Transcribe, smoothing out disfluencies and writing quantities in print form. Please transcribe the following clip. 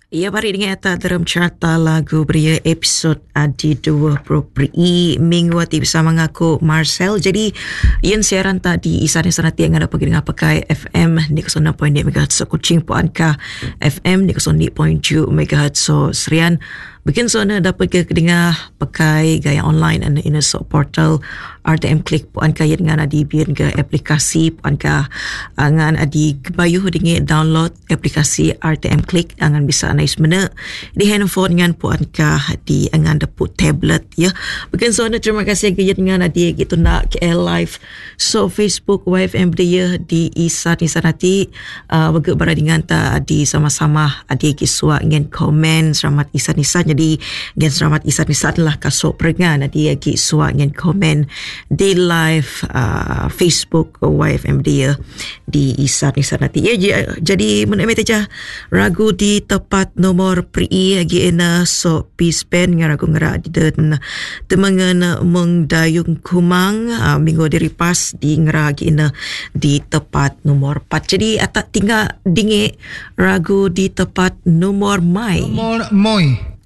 Ia bari dengan eta dalam carta lagu beria episod adi 20 Pri minggu ati bersama ngaku Marcel. Jadi ian siaran tadi isan sanati yang ada pergi dengan pakai FM di 06.2 MHz so Kuching Puanka FM di 0.7 MHz so Serian. Bikin zona dapat ke dengar pakai gaya online and in a so portal RTM Klik Puanka yang dengan adi biar ke aplikasi Puanka angan adi bayuh dengan download aplikasi RTM Klik angan bisa nice mana di handphone dengan Puanka di angan dapur tablet ya. Bikin zona terima kasih ke dengan adi gitu nak KL Live so Facebook YFM dia di isan nanti bagi berada dengan ta adi sama-sama adi kiswa ingin komen selamat isan jadi gen selamat isan lah kasut perengan adi kiswa ingin komen di live Facebook YFM dia di isan nanti ya. Jadi menemui aja ragu di tepat nomor pri lagi ena so pispen ngaragu ngara di dan temangan mengdayung kumang minggu dari pas di ngara lagi ena di tepat nomor 4. Jadi atak tinggal dingi ragu di tepat nomor mai. Nomor moi.